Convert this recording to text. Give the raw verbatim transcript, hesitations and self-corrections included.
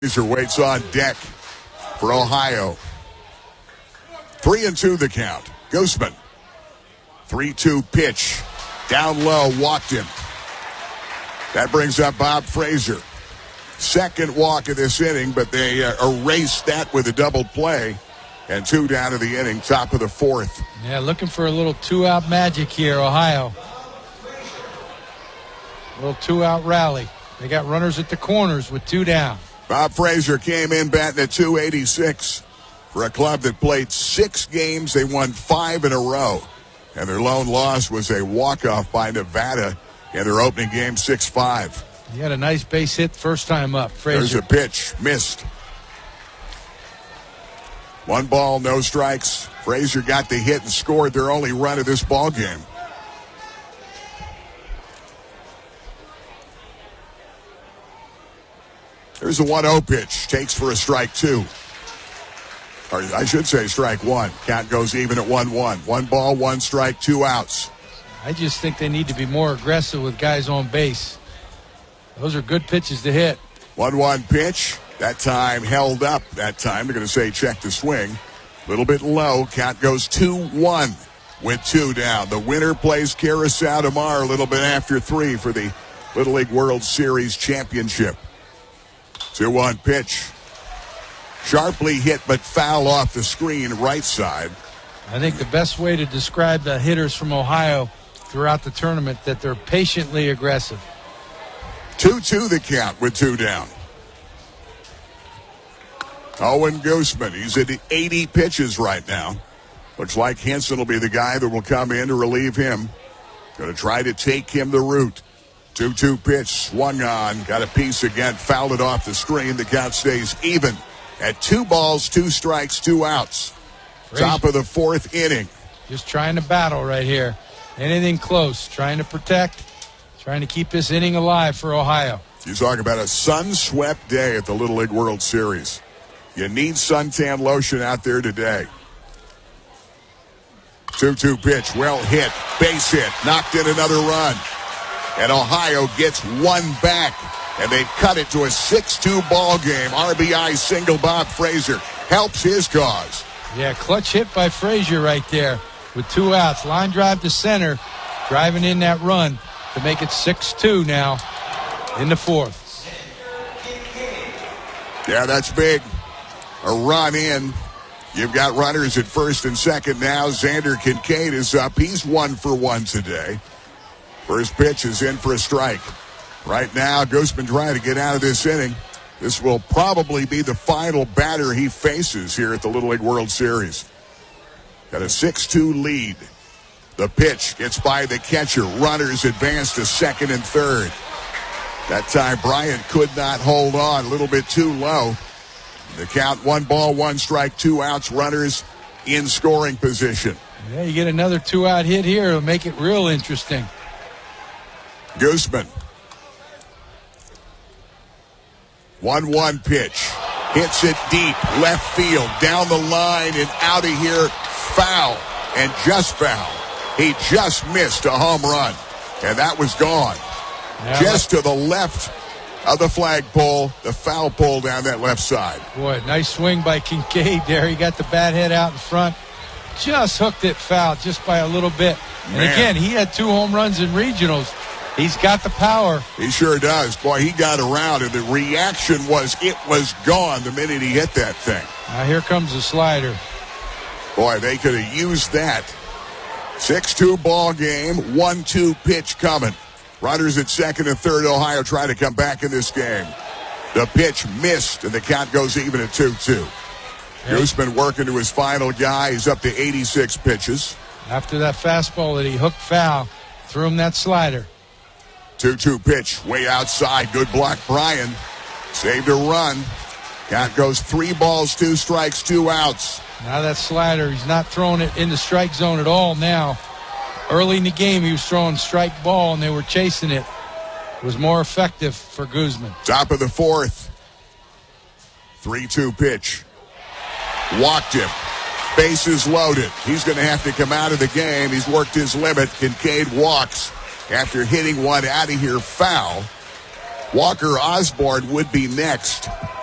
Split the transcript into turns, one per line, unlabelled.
Frazier waits on deck for Ohio. Three and two the count. Gooseman. three two pitch. Down low, walked him. That brings up Bob Frazier. Second walk of this inning, but they uh, erased that with a double play. And two down to the inning, top of the fourth.
Yeah, looking for a little two-out magic here, Ohio. A little two-out rally. They got runners at the corners with two down.
Bob Frazier came in batting at two eighty-six for a club that played six games. They won five in a row. And their lone loss was a walk-off by Nevada in their opening game, six five.
He had a nice base hit first time up, Frazier.
There's a pitch, missed. One ball, no strikes. Frazier got the hit and scored their only run of this ball game. There's a one oh pitch. Takes for a strike two. Or I should say strike one. Count goes even at one one. One ball, one strike, two outs.
I just think they need to be more aggressive with guys on base. Those are good pitches to hit.
one one pitch. That time held up. That time they're going to say check the swing. A little bit low. Count goes two one with two down. The winner plays Curacao tomorrow a little bit after three for the Little League World Series Championship. two one pitch. Sharply hit but foul off the screen right side.
I think the best way to describe the hitters from Ohio throughout the tournament, that they're patiently aggressive.
two two the count with two down. Owen Gooseman, he's at eighty pitches right now. Looks like Henson will be the guy that will come in to relieve him. Going to try to take him the route. two two pitch, swung on, got a piece again, fouled it off the screen. The count stays even at two balls, two strikes, two outs. Frazier. Top of the fourth inning.
Just trying to battle right here. Anything close, trying to protect, trying to keep this inning alive for Ohio.
You talk about a sun-swept day at the Little League World Series. You need suntan lotion out there today. two two pitch, well hit, base hit, knocked in another run. And Ohio gets one back, and they've cut it to a six two ball game. R B I single. Bob Frazier helps his cause.
Yeah, clutch hit by Frazier right there with two outs. Line drive to center, driving in that run to make it six two now in the fourth.
Yeah, that's big. A run in. You've got runners at first and second now. Xander Kincaid is up. He's one for one today. First pitch is in for a strike. Right now, Gooseman trying to get out of this inning. This will probably be the final batter he faces here at the Little League World Series. Got a six two lead. The pitch gets by the catcher. Runners advance to second and third. That time, Bryant could not hold on. A little bit too low. The count, one ball, one strike, two outs. Runners in scoring position.
Yeah, you get another two-out hit here. It'll make it real interesting.
Gooseman. one one pitch. Hits it deep. Left field. Down the line and out of here. Foul. And just foul. He just missed a home run. And that was gone. Yeah, just to the left of the flagpole. The foul pole down that left side.
Boy, nice swing by Kincaid there. He got the bat head out in front. Just hooked it foul just by a little bit. And
Man.
again, he had two home runs in regionals. He's got the power.
He sure does. Boy, he got around, and the reaction was it was gone the minute he hit that thing.
Now here comes the slider.
Boy, they could have used that. six two ball game, one two pitch coming. Runners at second and third. Ohio trying to come back in this game. The pitch missed, and the count goes even at two two. Hey. Gooseman working to his final guy. He's up to eighty-six pitches.
After that fastball that he hooked foul, threw him that slider.
two two pitch, way outside. Good block, Bryan. Saved a run. Count goes three balls, two strikes, two outs.
Now that slider, he's not throwing it in the strike zone at all now. Early in the game, he was throwing strike ball, and they were chasing it. It was more effective for Gooseman.
Top of the fourth. three two pitch. Walked him. Bases loaded. He's going to have to come out of the game. He's worked his limit. Kincaid walks after hitting one out of here foul. Walker Osborne would be next.